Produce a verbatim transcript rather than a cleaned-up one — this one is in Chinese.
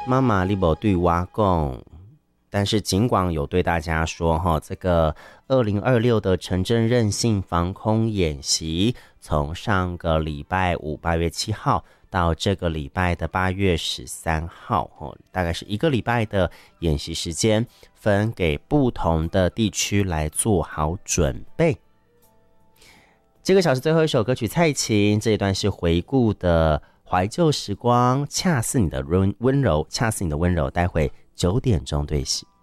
妈妈你没对我讲，但是尽管有对大家说哈，这个二零二六的城镇韧性防空演习，从上个礼拜五八月七号到这个礼拜的八月十三号，大概是一个礼拜的演习时间，分给不同的地区来做好准备。这个小时最后一首歌曲蔡琴，这一段是回顾的怀旧时光，恰似你的温温柔，恰似你的温柔，待会九点钟对戏。